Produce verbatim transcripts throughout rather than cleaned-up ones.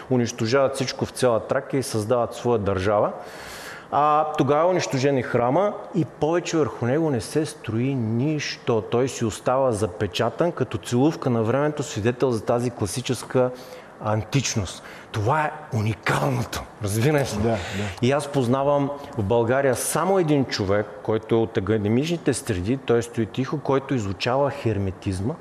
унищожават всичко в цяла Тракия и създават своя държава. А, тогава е унищожен и храма и повече върху него не се строи нищо. Той си остава запечатан като целувка на времето, свидетел за тази класическа античност. Това е уникалното, разбираш ли? Да, да. И аз познавам в България само един човек, който е от академичните среди, той стои тихо, който изучава херметизма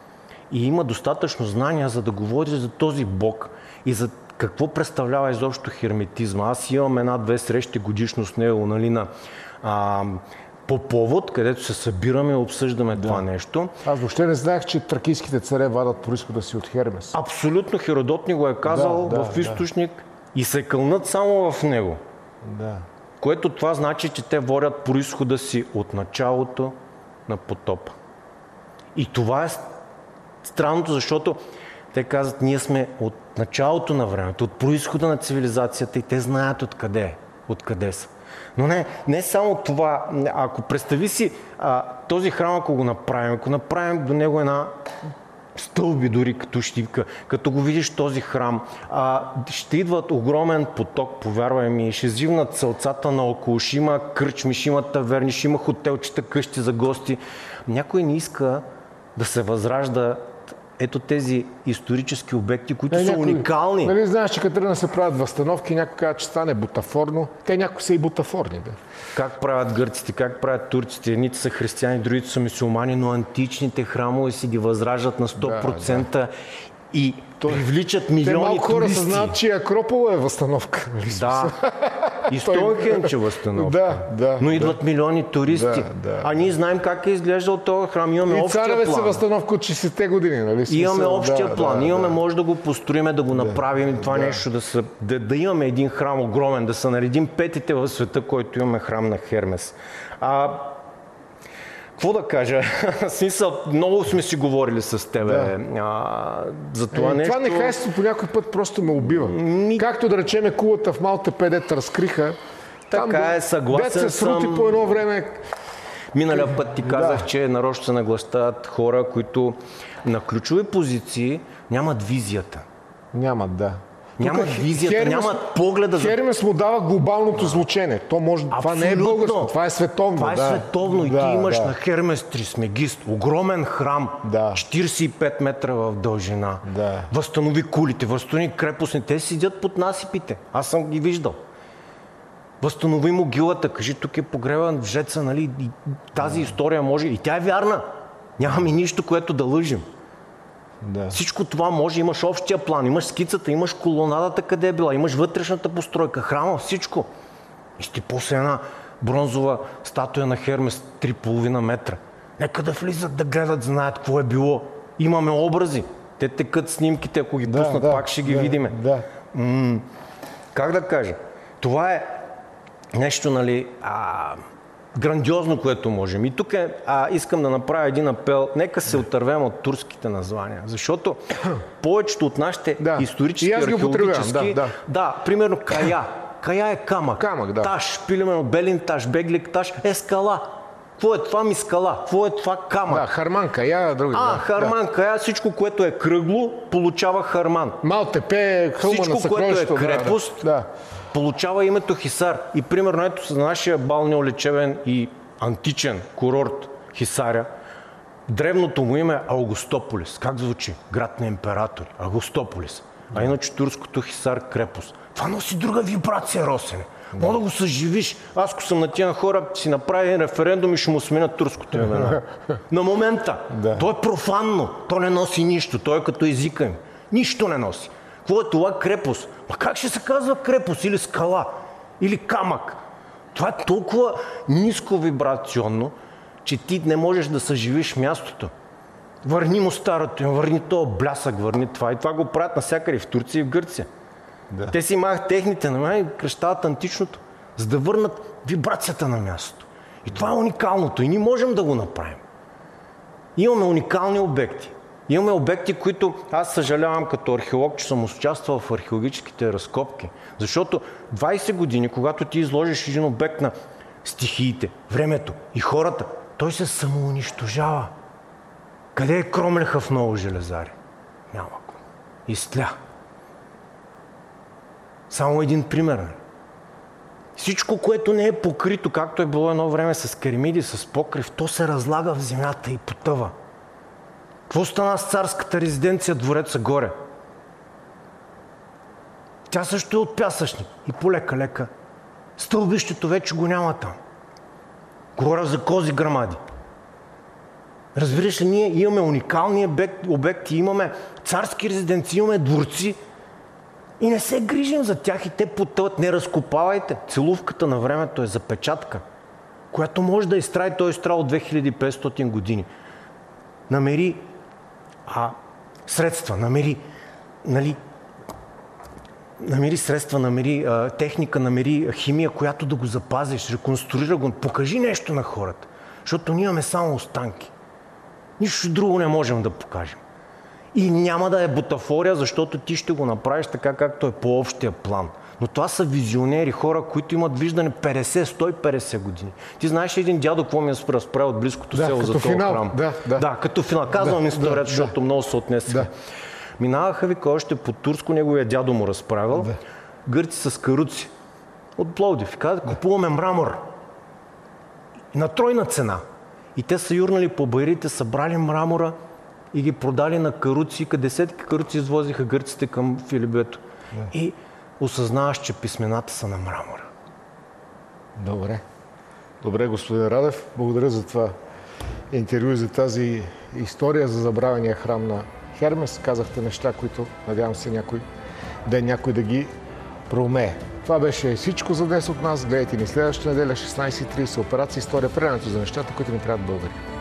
и има достатъчно знания, за да говори за този бог и за какво представлява изобщо херметизма. Аз имам една-две срещи годишно с него, нали, на а, по повод, където се събираме и обсъждаме да. това нещо. Аз въобще не знаех, че тракийските царе вадат произхода си от Хермес. Абсолютно, Херодот ни го е казал да, да, в източник да. и се кълнат само в него. Да. Което това значи, че те водят произхода си от началото на потопа. И това е странното, защото те казват, ние сме от началото на времето, от произхода на цивилизацията и те знаят откъде е, откъде са. Но не, не само това. Ако представи си а, този храм, ако го направим, ако направим до него една стълби дори като щивка, като го видиш този храм, а, ще идват огромен поток, повярвай ми, ще зивнат сълцата наоколо, ще има кръчми, ще има таверни, ще има хотелчета, къщи за гости. Някой не иска да се възражда ето тези исторически обекти, които е, са някой, уникални. Нали знаеш, че като тръгна да се правят възстановки, някой казва, че стане бутафорно. Те някои са и бутафорни. Да. Как правят гърците, как правят турците? Едните са християни, другите са мюсюлмани, но античните храмове си ги възраждат на сто процента да, да. и привличат милиони туристи. Те малко хора съзнават, че Акропола е възстановка. Да. И Стоунхендж е възстановка. Да, да, но идват да. милиони туристи. Да, да, а ние знаем как е изглеждал този храм. Имаме и общия план. И царове са възстановка от шестдесетте години. Нали? Имаме общия да, план. Да, имаме, да. може да го построиме, да го да, направим това да. нещо, да, са, да, да имаме един храм огромен, да се наредим петите в света, който имаме храм на Хермес. А, какво да кажа? Смисъл, много сме си говорили с тебе да. а, за това е, нещо. Това нехайство по някой път просто ме убива. Ми... Както да речеме кулата в Малта педет разкриха. Така там, е, съгласен се срути съм. По едно време. Миналия път ти казах, да. че нарочно се наглащават хора, които на ключови позиции нямат визията. Нямат, да. Нямат визията, Хермес, нямат погледа за... Хермес му дава глобалното звучене. То може... Това не е българско, това е световно. Това е да. световно и да, ти имаш да. на Хермес Трисмегист, огромен храм, да. четиридесет и пет метра в дължина. Да. Възстанови кулите, възстанови крепостни. Те седят под насипите. Аз съм ги виждал. Възстанови могилата, кажи, тук е погребан в жеца, нали? И тази история може... И тя е вярна. Нямаме нищо, което да лъжим. Да. Всичко това може, имаш общия план, имаш скицата, имаш колонадата къде е била, имаш вътрешната постройка, храма, всичко. И ще после една бронзова статуя на Хермес, три и половина метра. Нека да влизат, да гледат, знаят какво е било. Имаме образи. Те текат снимките, ако ги да, пуснат, да, пак ще ги да, видиме. Да. М- как да кажа? Това е нещо, нали... А... грандиозно, което можем. И тук е, а, искам да направя един апел. Нека се отървем от турските названия, защото повечето от нашите да. исторически, археологически... Да, да. да, примерно Кая. Кая е камък. Камък, да. Таш, примерно Белин таш, Беглик таш е скала. Какво е това ми скала? Какво е това камък? Да, Харман, Кая, други. А, да. Харман, да. Кая, всичко, което е кръгло, получава Харман. Малтепе, хълма на всичко, което е съкровището. крепост, да, да. получава името Хисар. И примерно ето за нашия балнеолечебен и античен курорт Хисаря, древното му име е Аугустополис. Как звучи? Град на императори. Аугустополис. А иначе турското Хисар крепост. Това носи друга вибрация, Росене. Мога да го съживиш. Аз, ако съм на тия хора, си направи референдум и ще му сменят турското име. На момента. Да. То е профанно. То не носи нищо. То е като езика им. Нищо не носи. Какво е това крепост? Ма как ще се казва крепост или скала? Или камък? Това е толкова ниско вибрационно, че ти не можеш да съживиш мястото. Върни му старото им, върни този блясък, върни това. И това го правят навсякъде в Турция и в Гърция. Да. Те си махат техните на мен и кръщават античното, за да върнат вибрацията на мястото. И това е уникалното и ние можем да го направим. Имаме уникални обекти. Имаме обекти, които аз съжалявам като археолог, че съм участвал в археологическите разкопки. Защото двайсет години, когато ти изложиш един обект на стихиите, времето и хората, той се самоунищожава. Къде е Кромлеха в Ново Железари? Няма го. Изтля. Само един пример. Всичко, което не е покрито, както е било едно време с керамиди, с покрив, то се разлага в земята и потъва. Какво стана с царската резиденция, двореца горе? Тя също е от пясъчник и полека-лека. Стълбището вече го няма там. Говоря за кози грамади. Разбираш ли, ние имаме уникални обекти, обекти, имаме царски резиденции, имаме дворци и не се грижим за тях и те потъват. Не разкопавайте. Целувката на времето е запечатка, която може да изтраи, той е изтрал от две хиляди и петстотин години. Намери а, средства, намери, нали, намери средства, намери а, техника, намери химия, която да го запазиш, реконструира го, покажи нещо на хората, защото ние имаме само останки. Нищо друго не можем да покажем. И няма да е бутафория, защото ти ще го направиш така, както е по общия план. Но това са визионери, хора, които имат виждане петдесет сто и петдесет години. Ти знаеш ли един дядо, какво ми е разправил от близкото да, село за този храм? Да, да. да, като финал. Казвам да, историята, да, защото да. много се отнесеха. Да. Минаваха, вика, още по турско, неговия дядо му разправил. Да. Гърци с каруци от Пловдив. Казват, да. купуваме мрамор. На тройна цена. И те са юрнали по байрите, събрали мрамора и ги продали на каруци. Десетки каруци извозиха гърците към Филибето. Да. И осъзнаваш, че писмената са на мрамора. Добре. Добре, господин Радев. Благодаря за това интервю и за тази история за забравения храм на Хермес. Казахте неща, които надявам се някой ден някой да ги проумее. Това беше всичко за днес от нас. Гледайте ни следващата неделя, шестнайсет и трийсет, операция История, предаването за нещата, които ни правят българи.